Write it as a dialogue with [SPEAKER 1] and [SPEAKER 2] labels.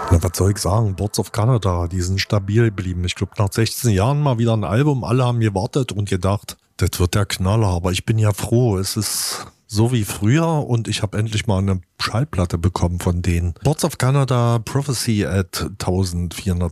[SPEAKER 1] Na, was soll ich sagen? Boards of Canada, die sind stabil geblieben. Ich glaube, nach 16 Jahren mal wieder ein Album. Alle haben gewartet und gedacht, das wird der Knaller. Aber ich bin ja froh, es ist so wie früher und ich habe endlich mal eine Schallplatte bekommen von denen. Boards of Canada, Prophecy at 1400